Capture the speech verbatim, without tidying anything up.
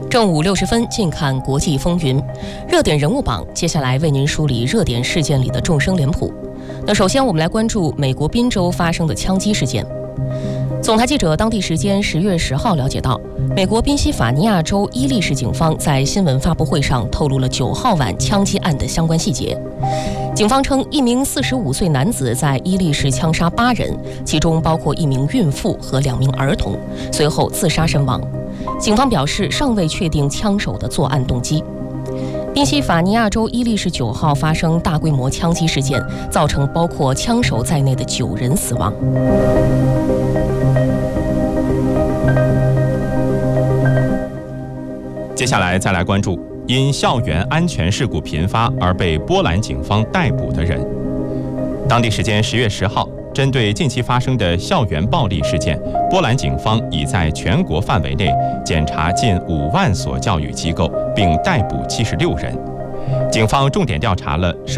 正午六十分，近看国际风云，热点人物榜。接下来为您梳理热点事件里的众生脸谱。那首先，我们来关注美国宾州发生的枪击事件。总台记者当地时间十月十号了解到，美国宾夕法尼亚州伊利市警方在新闻发布会上透露了九号晚枪击案的相关细节。警方称，一名四十五岁男子在伊利市枪杀八人，其中包括一名孕妇和两名儿童，随后自杀身亡。警方表示，尚未确定枪手的作案动机。宾夕法尼亚州伊利市九号发生大规模枪击事件，造成包括枪手在内的九人死亡。 接下来再来关注因校园安全事故频发而被波兰警方逮捕的人。当地时间十月十号，针对近期发生的校园暴力事件，波兰警方已在全国范围内检查近五万所教育机构，并逮捕七十六人。警方重点调查了涉